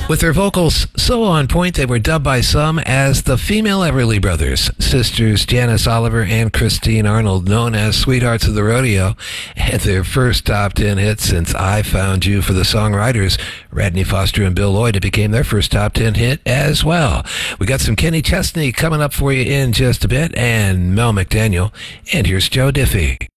With their vocals so on point, they were dubbed by some as the female Everly Brothers. Sisters Janice Oliver and Christine Arnold, known as Sweethearts of the Rodeo, had their first top 10 hit since I Found You for the songwriters. Radney Foster and Bill Lloyd. It became their first top 10 hit as well. We got some Kenny Chesney coming up for you in just a bit, and Mel McDaniel. And here's Joe Diffie.